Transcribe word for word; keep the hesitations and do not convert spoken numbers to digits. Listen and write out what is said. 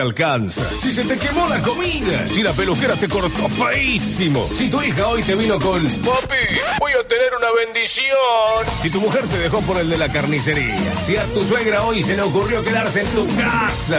alcanza, si se te quemó la comida, si la peluquera te cortó feísimo, si tu hija hoy te vino con papi, voy a tener una bendición, si tu mujer te dejó por el de la carnicería, si a tu suegra hoy se le ocurrió quedarse en tu casa,